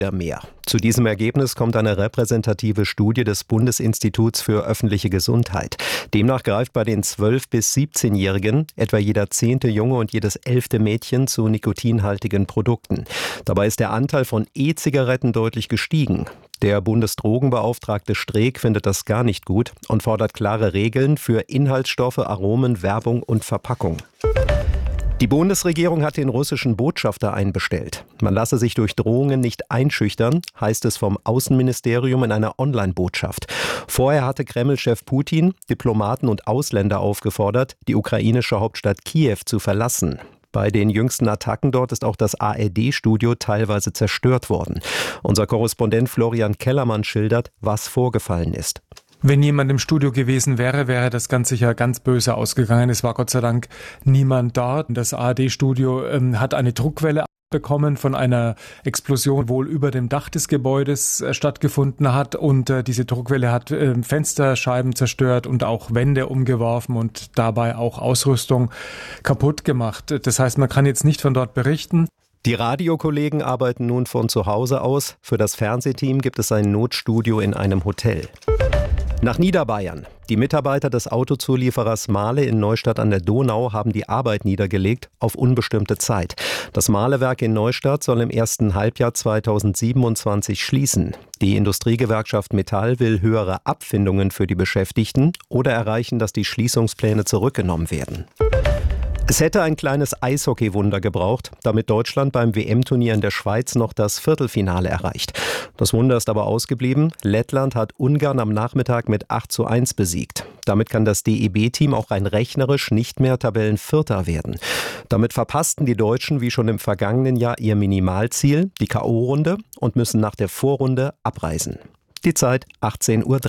mehr. Zu diesem Ergebnis kommt eine repräsentative Studie des Bundesinstituts für öffentliche Gesundheit. Demnach greift bei den 12- bis 17-Jährigen etwa jeder 10. Junge und jedes 11. Mädchen zu nikotinhaltigen Produkten. Dabei ist der Anteil von E-Zigaretten deutlich gestiegen. Der Bundesdrogenbeauftragte Streeck findet das gar nicht gut und fordert klare Regeln für Inhaltsstoffe, Aromen, Werbung und Verpackung. Die Bundesregierung hat den russischen Botschafter einbestellt. Man lasse sich durch Drohungen nicht einschüchtern, heißt es vom Außenministerium in einer Online-Botschaft. Vorher hatte Kreml-Chef Putin Diplomaten und Ausländer aufgefordert, die ukrainische Hauptstadt Kiew zu verlassen. Bei den jüngsten Attacken dort ist auch das ARD-Studio teilweise zerstört worden. Unser Korrespondent Florian Kellermann schildert, was vorgefallen ist. Wenn jemand im Studio gewesen wäre, wäre das ganz sicher ganz böse ausgegangen. Es war Gott sei Dank niemand dort. Das ARD-Studio hat eine Druckwelle bekommen von einer Explosion, wohl über dem Dach des Gebäudes stattgefunden hat. Und diese Druckwelle hat Fensterscheiben zerstört und auch Wände umgeworfen und dabei auch Ausrüstung kaputt gemacht. Das heißt, man kann jetzt nicht von dort berichten. Die Radiokollegen arbeiten nun von zu Hause aus. Für das Fernsehteam gibt es ein Notstudio in einem Hotel. Nach Niederbayern. Die Mitarbeiter des Autozulieferers Mahle in Neustadt an der Donau haben die Arbeit niedergelegt auf unbestimmte Zeit. Das Mahlewerk in Neustadt soll im ersten Halbjahr 2027 schließen. Die Industriegewerkschaft Metall will höhere Abfindungen für die Beschäftigten oder erreichen, dass die Schließungspläne zurückgenommen werden. Es hätte ein kleines Eishockeywunder gebraucht, damit Deutschland beim WM-Turnier in der Schweiz noch das Viertelfinale erreicht. Das Wunder ist aber ausgeblieben. Lettland hat Ungarn am Nachmittag mit 8:1 besiegt. Damit kann das DEB-Team auch rein rechnerisch nicht mehr Tabellenvierter werden. Damit verpassten die Deutschen wie schon im vergangenen Jahr ihr Minimalziel, die K.O.-Runde, und müssen nach der Vorrunde abreisen. Die Zeit 18:03 Uhr.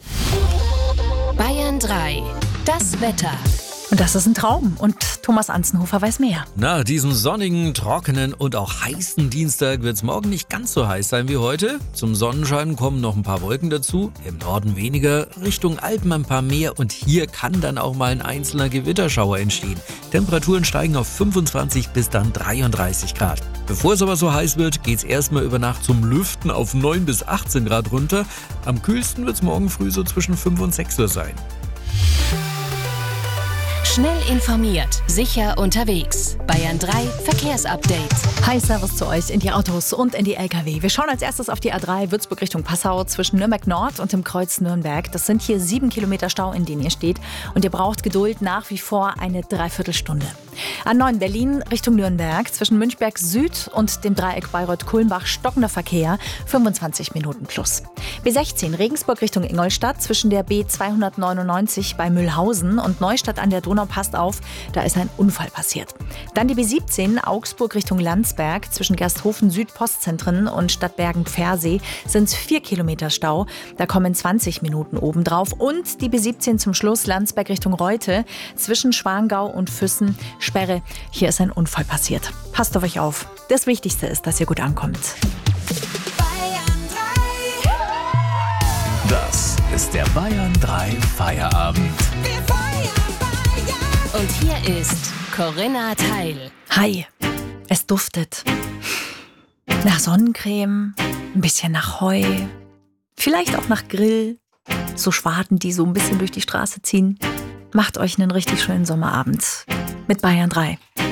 Bayern 3, das Wetter. Und das ist ein Traum. Und Thomas Anzenhofer weiß mehr. Nach diesem sonnigen, trockenen und auch heißen Dienstag wird es morgen nicht ganz so heiß sein wie heute. Zum Sonnenschein kommen noch ein paar Wolken dazu. Im Norden weniger, Richtung Alpen ein paar mehr. Und hier kann dann auch mal ein einzelner Gewitterschauer entstehen. Temperaturen steigen auf 25 bis dann 33 Grad. Bevor es aber so heiß wird, geht es erstmal über Nacht zum Lüften auf 9 bis 18 Grad runter. Am kühlsten wird es morgen früh so zwischen 5 und 6 Uhr sein. Schnell informiert, sicher unterwegs. Bayern 3 Verkehrsupdate. Hi, Servus zu euch in die Autos und in die LKW. Wir schauen als erstes auf die A3 Würzburg Richtung Passau zwischen Nürnberg Nord und dem Kreuz Nürnberg. Das sind hier 7 Kilometer Stau, in denen ihr steht. Und ihr braucht Geduld nach wie vor eine Dreiviertelstunde. A9 Berlin Richtung Nürnberg zwischen Münchberg Süd und dem Dreieck Bayreuth-Kulmbach stockender Verkehr, 25 Minuten plus. B16 Regensburg Richtung Ingolstadt zwischen der B299 bei Mühlhausen und Neustadt an der Donau, passt auf, da ist ein Unfall passiert. Dann die B17 Augsburg Richtung Landsberg zwischen Gersthofen Südpostzentren und Stadtbergen-Pfersee sind 4 Kilometer Stau, da kommen 20 Minuten obendrauf. Und die B17 zum Schluss Landsberg Richtung Reute zwischen Schwangau und Füssen, Sperre, hier ist ein Unfall passiert. Passt auf euch auf. Das Wichtigste ist, dass ihr gut ankommt. Das ist der Bayern 3 Feierabend. Und hier ist Corinna Teil. Hi, es duftet. Nach Sonnencreme, ein bisschen nach Heu, vielleicht auch nach Grill. So Schwaden, die so ein bisschen durch die Straße ziehen. Macht euch einen richtig schönen Sommerabend mit Bayern 3.